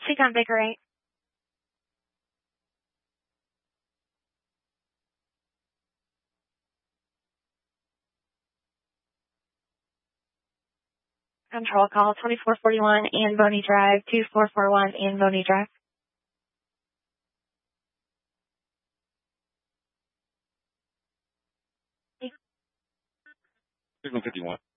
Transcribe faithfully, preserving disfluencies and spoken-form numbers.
Speak on Baker eight. Control call twenty-four forty-one and Boney Drive, two four four one and Boney Drive. Signal fifty-one.